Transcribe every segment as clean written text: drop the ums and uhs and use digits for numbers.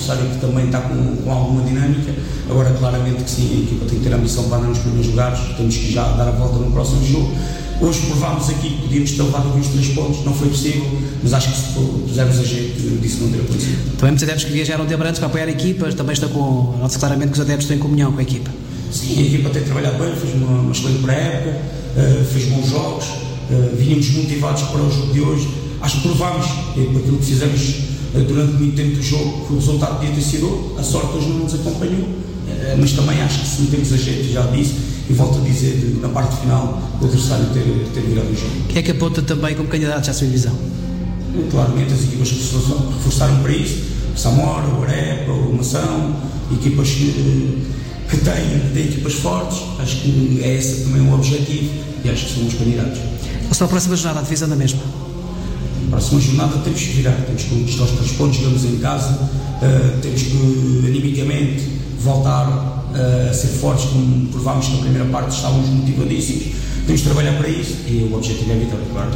adversário que também está com alguma dinâmica. Agora, claramente que sim, a equipa tem que ter a ambição para andar nos primeiros lugares, temos que já dar a volta no próximo jogo. Hoje provámos aqui que podíamos ter levado alguns 3 pontos, não foi possível, mas acho que se pusermos a jeito, disso não ter acontecido. Também muitos adeptos que viajaram de Abrantes para apoiar equipas, também está com, nota-se claramente que os adeptos têm comunhão com a equipa. Sim, a equipa tem trabalhado bem, fez uma excelente pré-época, fez bons jogos, vínhamos motivados para o jogo de hoje. Acho que provámos, aquilo que fizemos durante muito tempo do jogo, que o resultado podia ter sido, a sorte hoje não nos acompanhou, mas também acho que se metemos a jeito, já disse, e volto a dizer, na parte final, o adversário ter virado o jogo. Quem é que aponta também como candidatos à sua divisão? Claramente as equipas que se reforçaram para isso, o Samora, o Arepa, o Mação, equipas que têm equipas fortes, acho que é esse também o objetivo e acho que são os candidatos. Para a próxima jornada, a divisão da mesma? Na próxima jornada temos que virar, temos que conquistar os 3 pontos, jogamos em casa, temos que animicamente voltar a ser fortes, como provámos que na primeira parte estávamos motivadíssimos, temos de trabalhar para isso e o objetivo é a vitória, claro.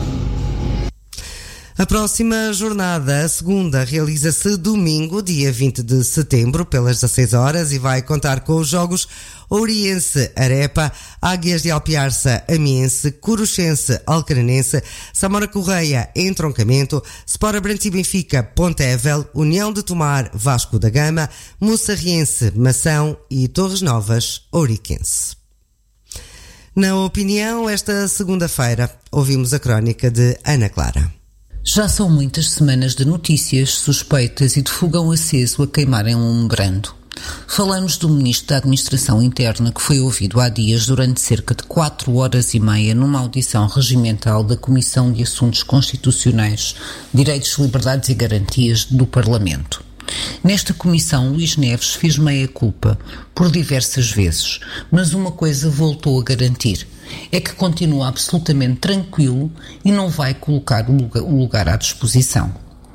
A próxima jornada, a segunda, realiza-se domingo, dia 20 de setembro, pelas 16 horas e vai contar com os jogos Ouriense-Arepa, Águias de Alpiarça, Amiense, Coruchense-Alcaranense, Samora Correia, Entroncamento, Sport Abrantes e Benfica, Pontevel, União de Tomar, Vasco da Gama, Mussarriense, Mação e Torres Novas, Ouriquense. Na opinião, esta segunda-feira, ouvimos a crónica de Ana Clara. Já são muitas semanas de notícias, suspeitas e de fogão aceso a queimarem um brando. Falamos do Ministro da Administração Interna que foi ouvido há dias durante cerca de 4 horas e meia numa audição regimental da Comissão de Assuntos Constitucionais, Direitos, Liberdades e Garantias do Parlamento. Nesta comissão, Luís Neves fez meia-culpa por diversas vezes, mas uma coisa voltou a garantir: é que continua absolutamente tranquilo e não vai colocar o lugar à disposição.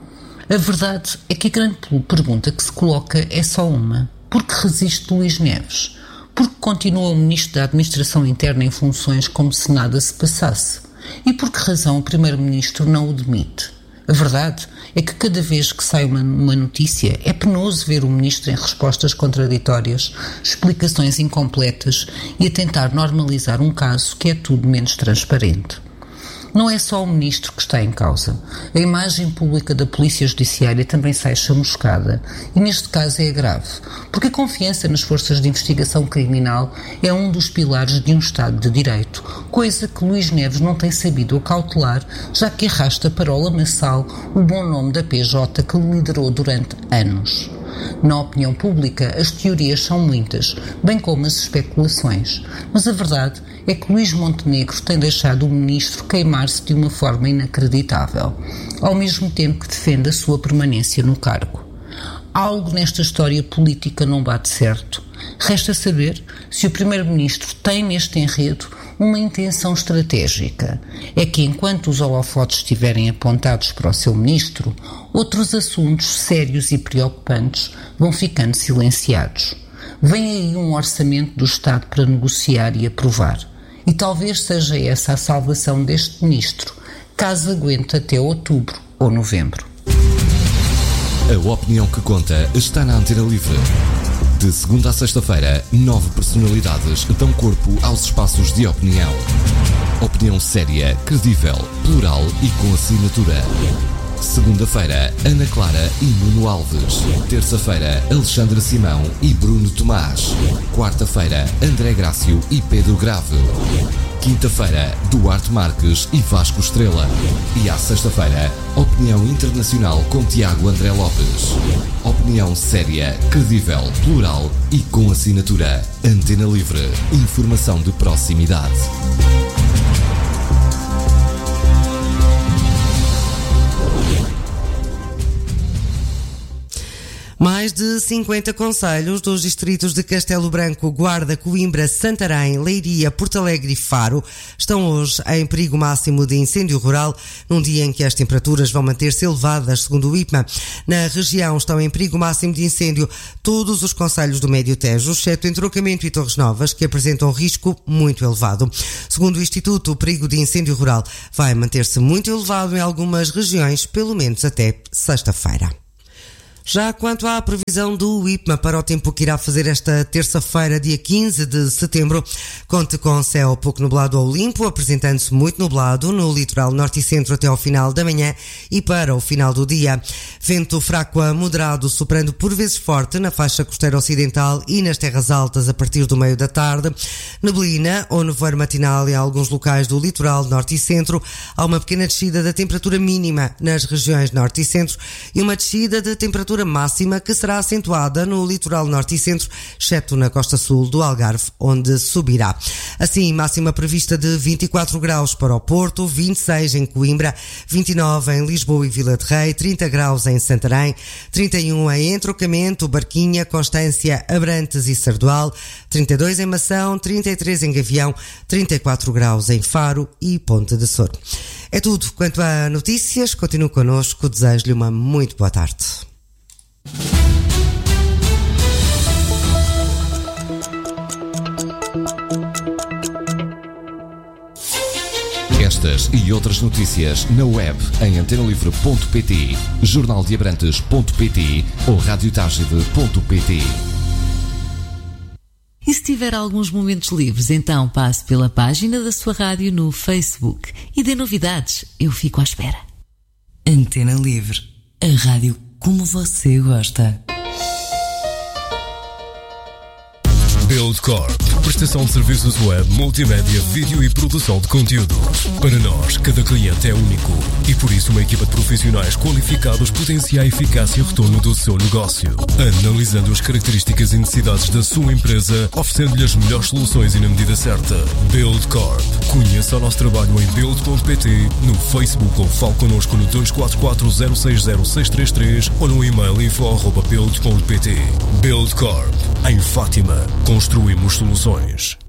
A verdade é que a grande pergunta que se coloca é só uma: por que resiste Luís Neves? Por que continua o Ministro da Administração Interna em funções como se nada se passasse? E por que razão o Primeiro-Ministro não o demite? A verdade é que cada vez que sai uma notícia é penoso ver o Ministro em respostas contraditórias, explicações incompletas e a tentar normalizar um caso que é tudo menos transparente. Não é só o Ministro que está em causa. A imagem pública da Polícia Judiciária também sai chamuscada e neste caso é grave, porque a confiança nas forças de investigação criminal é um dos pilares de um Estado de Direito, coisa que Luís Neves não tem sabido acautelar, já que arrasta para o lamaçal o bom nome da PJ que liderou durante anos. Na opinião pública, as teorias são muitas, bem como as especulações, mas a verdade é que Luís Montenegro tem deixado o ministro queimar-se de uma forma inacreditável, ao mesmo tempo que defende a sua permanência no cargo. Algo nesta história política não bate certo. Resta saber se o Primeiro-Ministro tem neste enredo uma intenção estratégica. É que enquanto os holofotes estiverem apontados para o seu ministro, outros assuntos sérios e preocupantes vão ficando silenciados. Vem aí um orçamento do Estado para negociar e aprovar. E talvez seja essa a salvação deste ministro, caso aguente até outubro ou novembro. A opinião que conta está na Antena Livre. De segunda a sexta-feira, 9 personalidades dão corpo aos espaços de opinião. Opinião séria, credível, plural e com assinatura. Segunda-feira, Ana Clara e Nuno Alves. Terça-feira, Alexandra Simão e Bruno Tomás. Quarta-feira, André Grácio e Pedro Grave. Quinta-feira, Duarte Marques e Vasco Estrela. E à sexta-feira, Opinião Internacional com Tiago André Lopes. Opinião séria, credível, plural e com assinatura. Antena Livre. Informação de proximidade. Mais de 50 concelhos dos distritos de Castelo Branco, Guarda, Coimbra, Santarém, Leiria, Porto Alegre e Faro estão hoje em perigo máximo de incêndio rural, num dia em que as temperaturas vão manter-se elevadas, segundo o IPMA. Na região estão em perigo máximo de incêndio todos os concelhos do Médio Tejo, exceto Entroncamento e Torres Novas, que apresentam risco muito elevado. Segundo o Instituto, o perigo de incêndio rural vai manter-se muito elevado em algumas regiões, pelo menos até sexta-feira. Já quanto à previsão do IPMA para o tempo que irá fazer esta terça-feira, dia 15 de setembro, conte com céu pouco nublado ou limpo, apresentando-se muito nublado no litoral norte e centro até ao final da manhã e para o final do dia. Vento fraco a moderado, soprando por vezes forte na faixa costeira ocidental e nas terras altas a partir do meio da tarde. Neblina ou nevoeiro matinal em alguns locais do litoral norte e centro. Há uma pequena descida da temperatura mínima nas regiões norte e centro e uma descida de temperatura máxima que será acentuada no litoral norte e centro, exceto na costa sul do Algarve, onde subirá. Assim, máxima prevista de 24 graus para o Porto, 26 em Coimbra, 29 em Lisboa e Vila de Rei, 30 graus em Santarém, 31 em Entrocamento, Barquinha, Constância, Abrantes e Sardual, 32 em Mação, 33 em Gavião, 34 graus em Faro e Ponte de Soro. É tudo quanto a notícias. Continue connosco. Desejo-lhe uma muito boa tarde. Estas e outras notícias na web em antenalivre.pt, jornaldeabrantes.pt ou radiotagide.pt. E se tiver alguns momentos livres, então passe pela página da sua rádio no Facebook e dê novidades. Eu fico à espera. Antena Livre, a rádio como você gosta. Buildcorp, prestação de serviços web, multimédia, vídeo e produção de conteúdos. Para nós, cada cliente é único e por isso uma equipa de profissionais qualificados potencia a eficácia e retorno do seu negócio, analisando as características e necessidades da sua empresa, oferecendo-lhe as melhores soluções e na medida certa. Buildcorp. Conheça o nosso trabalho em build.pt, no Facebook ou fale connosco no 244-060-633 ou no e-mail info@build.pt. Buildcorp. Em Fátima, construímos soluções.